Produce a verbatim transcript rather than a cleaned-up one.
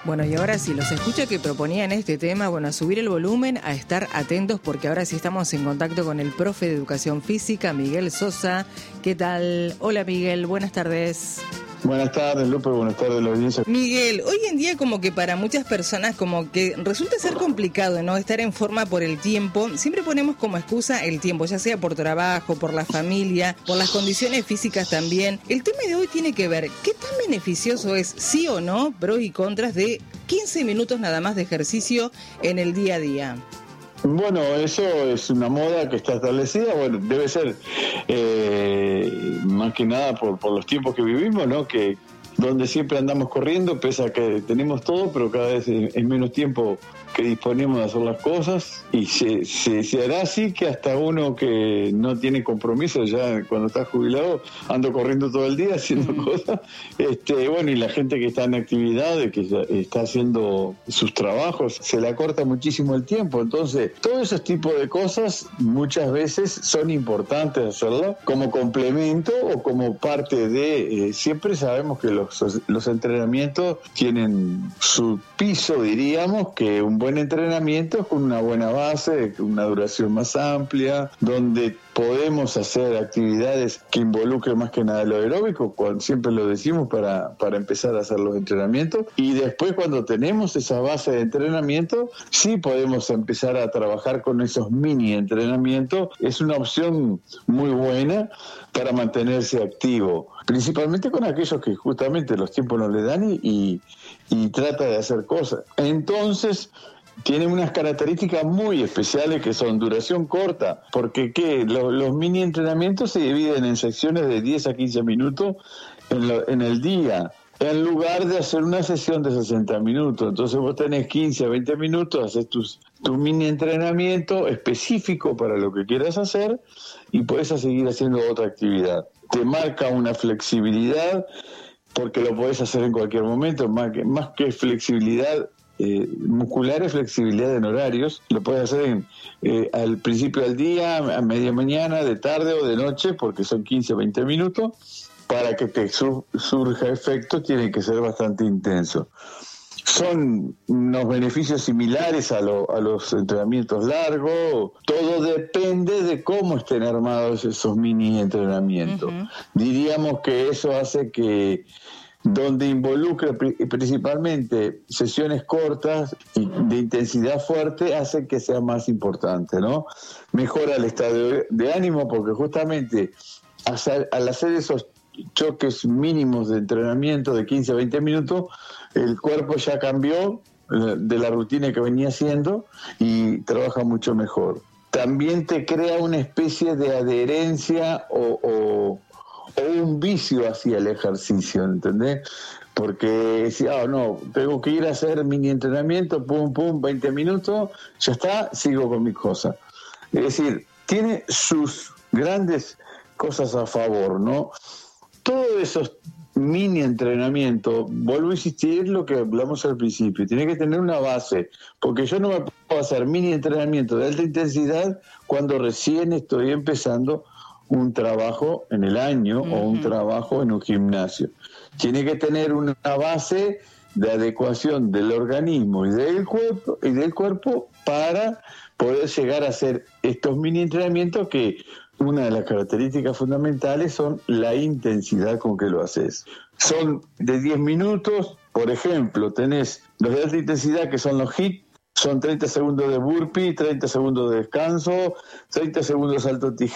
Bueno, y ahora sí, los escucho que proponían este tema, bueno, a subir el volumen, a estar atentos, porque ahora sí estamos en contacto con el profe de Educación Física, Miguel Sosa. ¿Qué tal? Hola, Miguel, buenas tardes. Buenas tardes, Lupe, buenas tardes, la audiencia. Miguel, hoy en día como que para muchas personas como que resulta ser complicado, ¿no? Estar en forma por el tiempo. Siempre ponemos como excusa el tiempo, ya sea por trabajo, por la familia, por las condiciones físicas también. El tema de hoy tiene que ver, ¿qué tan beneficioso es, sí o no, pros y contras de quince minutos nada más de ejercicio en el día a día? Bueno, eso es una moda que está establecida, bueno, debe ser eh, más que nada por, por los tiempos que vivimos, ¿no? Que donde siempre andamos corriendo, pese a que tenemos todo, pero cada vez es, es menos tiempo que disponemos de hacer las cosas, y se, se, se hará así que hasta uno que no tiene compromiso, ya cuando está jubilado, ando corriendo todo el día haciendo mm. cosas, este, bueno, y la gente que está en actividades, que está haciendo sus trabajos, se le acorta muchísimo el tiempo. Entonces, todos esos tipos de cosas muchas veces son importantes hacerlo como complemento o como parte de, eh, siempre sabemos que los, los entrenamientos tienen su piso, diríamos, que un buen entrenamiento con una buena base, una duración más amplia, donde podemos hacer actividades que involucren más que nada lo aeróbico, cuando siempre lo decimos para, para empezar a hacer los entrenamientos, y después cuando tenemos esa base de entrenamiento, sí podemos empezar a trabajar con esos mini entrenamientos. Es una opción muy buena para mantenerse activo, principalmente con aquellos que justamente los tiempos no le dan y, y, y trata de hacer cosas. Entonces, tienen unas características muy especiales que son duración corta, porque ¿qué? Los, los mini entrenamientos se dividen en secciones de diez a quince minutos en, lo, en el día, en lugar de hacer una sesión de sesenta minutos. Entonces vos tenés quince a veinte minutos, haces tus, tu mini entrenamiento específico para lo que quieras hacer y podés seguir haciendo otra actividad. Te marca una flexibilidad porque lo podés hacer en cualquier momento, más que, más que flexibilidad Eh, muscular y flexibilidad en horarios. Lo puedes hacer en, eh, al principio del día, a media mañana, de tarde o de noche, porque son quince a veinte minutos. Para que te sur- surja efecto tiene que ser bastante intenso. Son unos beneficios similares a, lo, a los entrenamientos largos. Todo depende de cómo estén armados esos mini entrenamientos. Uh-huh. Diríamos que eso hace que donde involucra principalmente sesiones cortas y de intensidad fuerte, hace que sea más importante, ¿no? Mejora el estado de ánimo, porque justamente al hacer esos choques mínimos de entrenamiento de quince a veinte minutos, el cuerpo ya cambió de la rutina que venía haciendo y trabaja mucho mejor. También te crea una especie de adherencia o, o o un vicio hacia el ejercicio, ¿entendés? Porque decía, oh, no, tengo que ir a hacer mini entrenamiento, pum, pum, veinte minutos, ya está, sigo con mis cosas. Es decir, tiene sus grandes cosas a favor, ¿no? Todos esos mini entrenamientos, vuelvo a insistir lo que hablamos al principio, tiene que tener una base, porque yo no me puedo hacer mini entrenamiento de alta intensidad cuando recién estoy empezando un trabajo en el año uh-huh. o un trabajo en un gimnasio. Tiene que tener una base de adecuación del organismo y del cuerpo y del cuerpo para poder llegar a hacer estos mini entrenamientos, que una de las características fundamentales son la intensidad con que lo haces. Son de diez minutos, por ejemplo, tenés los de alta intensidad, que son los H I I T, son treinta segundos de burpee, treinta segundos de descanso, treinta segundos de salto tijera,